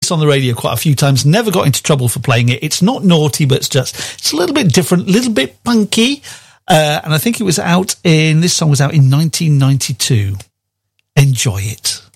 this on the radio quite a few times. Never got into trouble for playing it. It's not naughty, but it's a little bit different, a little bit punky. And I think this song was out in 1992. Enjoy it.